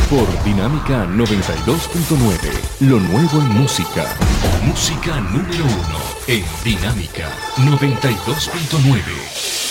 Por Dinámica 92.9, lo nuevo en música. Música número uno en Dinámica 92.9.